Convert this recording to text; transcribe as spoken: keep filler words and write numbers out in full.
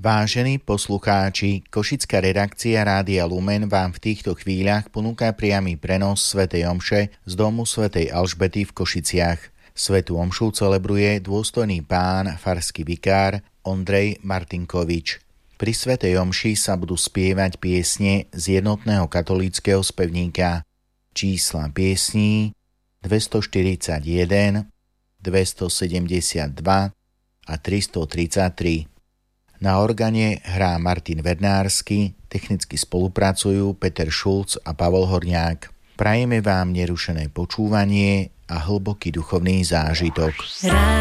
Vážení poslucháči, košická redakcia Rádia Lumen vám v týchto chvíľach ponúka priamy prenos svätej omše z domu svätej Alžbety v Košiciach. Svätú omšu celebruje dôstojný pán farský vikár Ondrej Martinkovič. Pri svätej omši sa budú spievať piesne z jednotného katolíckeho spevníka. Čísla piesní dvestoštyridsaťjeden, dvestosedemdesiatdva a tristotridsaťtri. Na organe hrá Martin Vernársky, technicky spolupracujú Peter Šulc a Pavol Horňák. Prajeme vám nerušené počúvanie a hlboký duchovný zážitok.